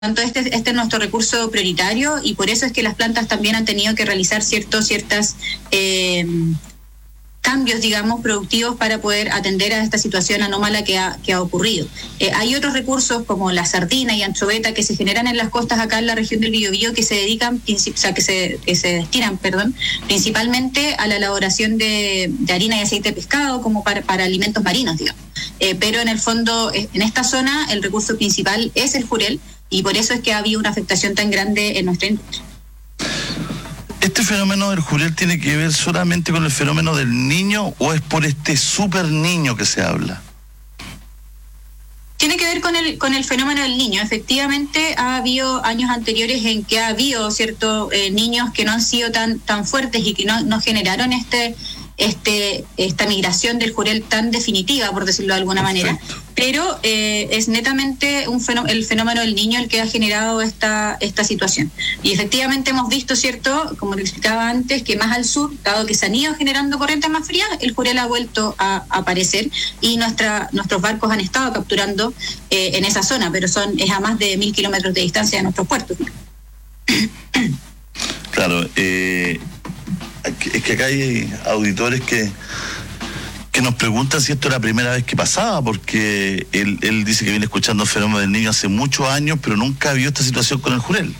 tanto este es nuestro recurso prioritario y por eso es que las plantas también han tenido que realizar ciertas cambios, digamos, productivos para poder atender a esta situación anómala que ha ocurrido. Hay otros recursos como la sardina y anchoveta que se generan en las costas acá en la región del Biobío que se dedican, que se destinan, principalmente a la elaboración de harina y aceite de pescado como para alimentos marinos, digamos. Pero en el fondo, en esta zona, el recurso principal es el jurel y por eso es que ha habido una afectación tan grande en nuestra industria. ¿Este fenómeno del jurel tiene que ver solamente con el fenómeno del niño o es por este super niño que se habla? Tiene que ver con el fenómeno del niño. Efectivamente, ha habido años anteriores en que ha habido ciertos niños que no han sido tan fuertes y que no generaron esta migración del jurel tan definitiva, por decirlo de alguna manera. Pero es netamente el fenómeno del niño el que ha generado esta situación. Y efectivamente hemos visto, ¿cierto?, como te explicaba antes, que más al sur, dado que se han ido generando corrientes más frías, el jurel ha vuelto a aparecer y nuestros barcos han estado capturando en esa zona, pero es a más de 1.000 kilómetros de distancia de nuestros puertos. Claro, es que acá hay auditores que nos preguntan si esto era la primera vez que pasaba, porque él dice que viene escuchando el fenómeno del niño hace muchos años, pero nunca vio esta situación con el jurel.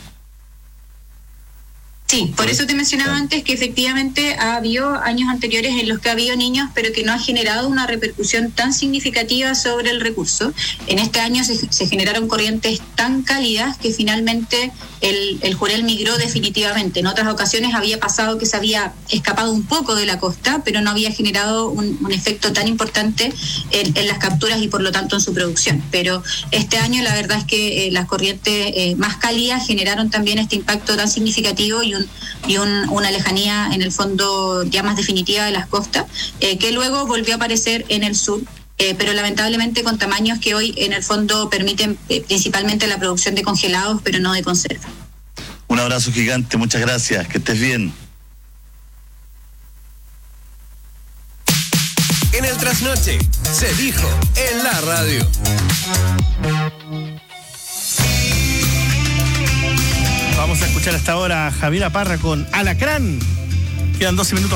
Sí, por eso te mencionaba antes que efectivamente ha habido años anteriores en los que ha habido niños, pero que no ha generado una repercusión tan significativa sobre el recurso. En este año se generaron corrientes tan cálidas que finalmente el jurel migró definitivamente. En otras ocasiones había pasado que se había escapado un poco de la costa, pero no había generado un efecto tan importante en las capturas y por lo tanto en su producción. Pero este año la verdad es que las corrientes más cálidas generaron también este impacto tan significativo y una lejanía en el fondo ya más definitiva de las costas, que luego volvió a aparecer en el sur, pero lamentablemente con tamaños que hoy en el fondo permiten principalmente la producción de congelados, pero no de conserva. Un abrazo gigante, muchas gracias, que estés bien. En el trasnoche se dijo en la radio. Vamos a escuchar hasta ahora a Javiera Parra con Alacrán. Quedan 12 minutos.